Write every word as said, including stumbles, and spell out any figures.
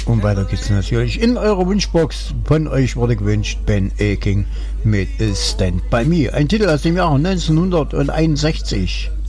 Und weiter geht's natürlich in eurer Wunschbox. Von euch wurde gewünscht Ben Aking mit Stand By Me. Ein Titel aus dem Jahr neunzehnhunderteinundsechzig.